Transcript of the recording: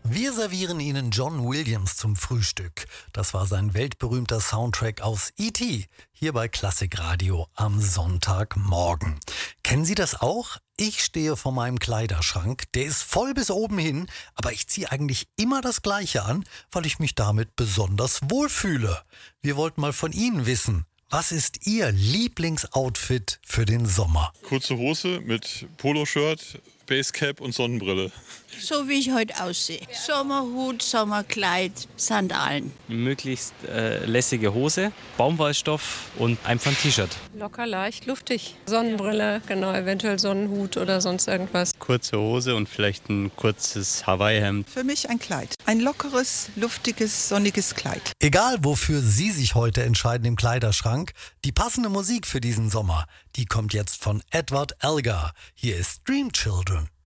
Wir servieren Ihnen John Williams zum Frühstück. Das war sein weltberühmter Soundtrack aus E.T. hier bei Klassikradio am Sonntagmorgen. Kennen Sie das auch? Ich stehe vor meinem Kleiderschrank. Der ist voll bis oben hin, aber ich ziehe eigentlich immer das Gleiche an, weil ich mich damit besonders wohlfühle. Wir wollten mal von Ihnen wissen, was ist Ihr Lieblingsoutfit für den Sommer? Kurze Hose mit Poloshirt, Basecap und Sonnenbrille. So wie ich heute aussehe. Sommerhut, Sommerkleid, Sandalen. Möglichst lässige Hose, Baumwollstoff und einfach ein T-Shirt. Locker, leicht, luftig. Sonnenbrille, genau, eventuell Sonnenhut oder sonst irgendwas. Kurze Hose und vielleicht ein kurzes Hawaii-Hemd. Für mich ein Kleid. Ein lockeres, luftiges, sonniges Kleid. Egal, wofür Sie sich heute entscheiden im Kleiderschrank, die passende Musik für diesen Sommer, die kommt jetzt von Edward Elgar. Hier ist Dream Children.